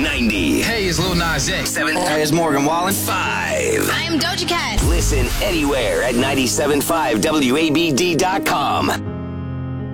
90. Hey, it's Lil Nas X. 7. Hey, it's Morgan Wallen. 5. I am Doja Cat. Listen anywhere at 97.5WABD.com.